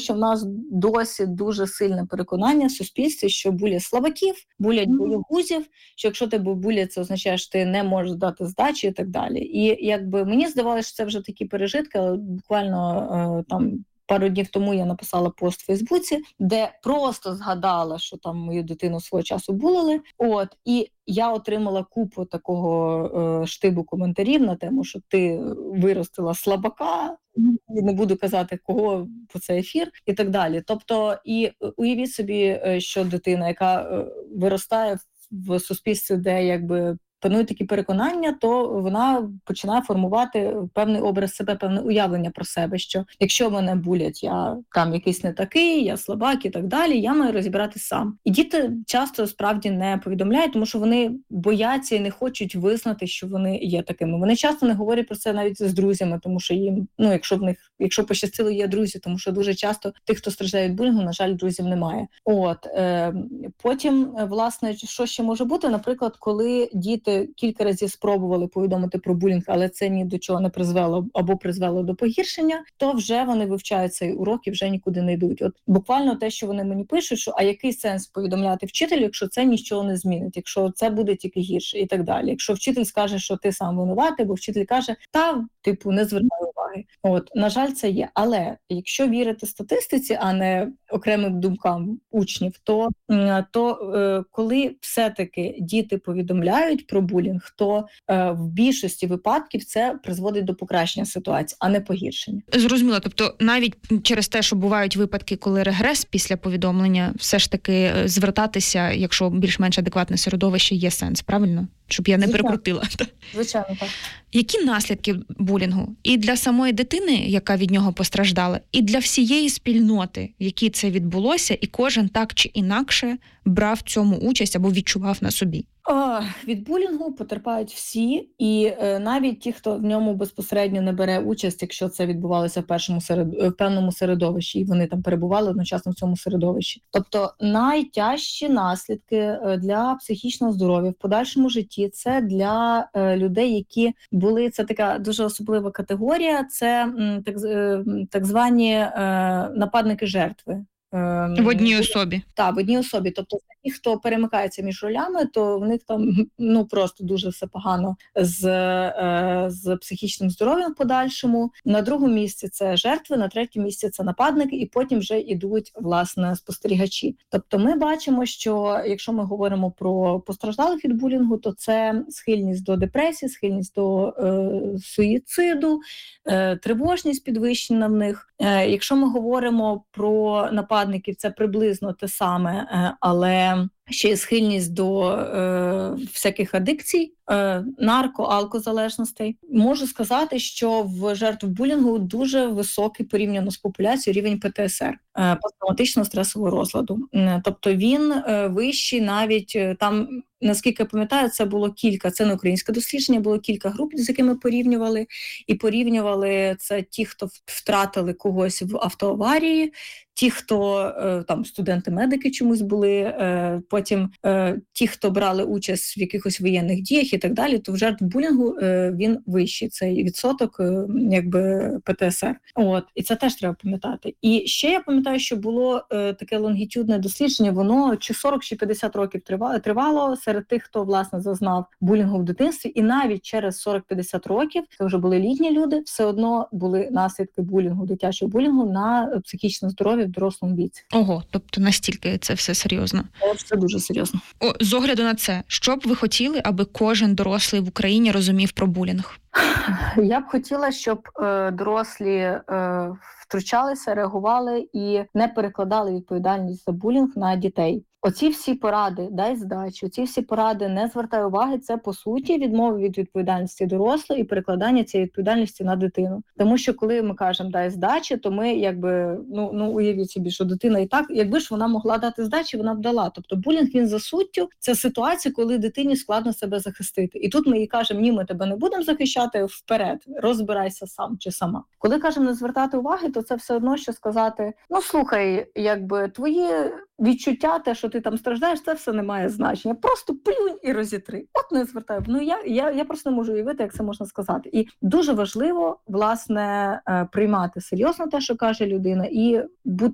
що в нас досі дуже сильне переконання в суспільстві, що булять слабаків, булять боягузів, що якщо тебе булять, це означає, що ти не можеш дати здачі і так далі. І якби мені здавалося, що це вже такі пережитки, але буквально там пару днів тому я написала пост в Фейсбуці, де просто згадала, що там мою дитину свого часу булили. І я отримала купу такого штибу коментарів на тему, що ти виростила слабака, і не буду казати, кого по цей ефір, і так далі. Тобто, і уявіть собі, що дитина, яка виростає в суспільстві, де якби панують такі переконання, то вона починає формувати певний образ себе, певне уявлення про себе, що якщо мене булять, я там якийсь не такий, я слабак і так далі, я маю розібратися сам. І діти часто справді не повідомляють, тому що вони бояться і не хочуть визнати, що вони є такими. Вони часто не говорять про це навіть з друзями, тому що їм, якщо пощастило, є друзі, тому що дуже часто тих, хто страждає від булінгу, на жаль, друзів немає. Потім, власне, що ще може бути? Наприклад, коли діти кілька разів спробували повідомити про булінг, але це ні до чого не призвело або призвело до погіршення, то вже вони вивчають цей урок і вже нікуди не йдуть. Буквально те, що вони мені пишуть, що а який сенс повідомляти вчителю, якщо це нічого не змінить, якщо це буде тільки гірше і так далі. Якщо вчитель скаже, що ти сам винуватий, бо вчитель каже, не звертай уваги. На жаль, це є. Але якщо вірити статистиці, а не окремим думкам учнів, то коли все-таки діти повідомляють про булінг, то в більшості випадків це призводить до покращення ситуації, а не погіршення. Зрозуміло. Тобто навіть через те, що бувають випадки, коли регрес після повідомлення, все ж таки звертатися, якщо більш-менш адекватне середовище, є сенс, правильно? Щоб я не перекрутила. Звичайно, так. Які наслідки булінгу? І для самої дитини, яка від нього постраждала, і для всієї спільноти, в якій це відбулося, і кожен так чи інакше брав в цьому участь або відчував на собі? Від булінгу потерпають всі, і навіть ті, хто в ньому безпосередньо не бере участь, якщо це відбувалося в певному середовищі, і вони там перебували одночасно в цьому середовищі. Тобто найтяжчі наслідки для психічного здоров'я в подальшому житті – це для людей, які були, це така дуже особлива категорія, це так звані нападники-жертви. В одній особі. Так, в одній особі. Тобто ті, хто перемикається між ролями, то в них там просто дуже все погано з психічним здоров'ям в подальшому. На другому місці це жертви, на третьому місці це нападники, і потім вже йдуть, власне, спостерігачі. Тобто ми бачимо, що якщо ми говоримо про постраждалих від булінгу, то це схильність до депресії, схильність до суїциду, тривожність підвищена в них. Якщо ми говоримо про нападників, це приблизно те саме, але ще є схильність до всяких адикцій, алкозалежностей. Можу сказати, що в жертв булінгу дуже високий порівняно з популяцією рівень ПТСР, посттравматичного стресового розладу. Тобто він вищий навіть там, наскільки я пам'ятаю, це було це не українське дослідження, було кілька груп, з якими порівнювали. І порівнювали це ті, хто втратили когось в автоаварії, ті, хто там студенти-медики чомусь були, потім ті, хто брали участь в якихось воєнних діях і так далі, то в жертв булінгу він вищий, цей відсоток ПТСР. І це теж треба пам'ятати. І ще я пам'ятаю, що було таке лонгітюдне дослідження, воно чи 40, чи 50 років тривало серед тих, хто, власне, зазнав булінгу в дитинстві, і навіть через 40-50 років, це вже були літні люди, все одно були наслідки булінгу, дитячого булінгу на психічне здоров'я в дорослому віці. Ого, тобто настільки це все серйозно? Це дуже серйозно. З огляду на це, що б ви хотіли, аби кожен дорослий в Україні розумів про булінг? Я б хотіла, щоб дорослі втручалися, реагували і не перекладали відповідальність за булінг на дітей. Оці всі поради, дай здачу, оці всі поради, не звертай уваги, це, по суті, відмова від відповідальності дорослої і перекладання цієї відповідальності на дитину. Тому що, коли ми кажемо дай здачі, то ми уявіть собі, що дитина і так, якби ж вона могла дати здачі, вона б дала. Тобто булінг, він за суттю, це ситуація, коли дитині складно себе захистити. І тут ми їй кажемо, ні, ми тебе не будемо захищати, вперед, розбирайся сам чи сама. Коли кажемо не звертати уваги, то це все одно, що сказати, слухай, твої відчуття, те, що ти там страждаєш, це все не має значення. Просто плюнь і розітри. Не звертаю. Я просто не можу уявити, як це можна сказати. І дуже важливо, власне, приймати серйозно те, що каже людина, і